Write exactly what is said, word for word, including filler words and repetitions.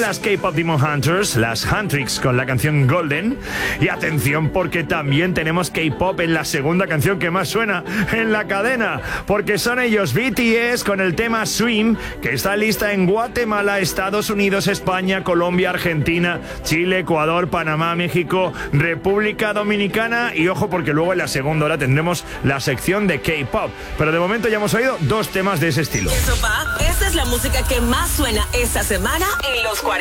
las K-Pop Demon Hunters, las Huntrix con la canción Golden. Y atención porque también tenemos K-Pop en la segunda canción que más suena en la cadena, porque son ellos B T S con el tema Swim, que está lista en Guatemala, Estados Unidos, España, Colombia, Argentina, Chile, Ecuador, Panamá, México, República Dominicana. Y ojo porque luego en la segunda hora tendremos la sección de K-Pop. Pero de momento ya hemos oído dos temas de ese estilo. Eso va, esta es la música que más suena esta semana en los cuarenta.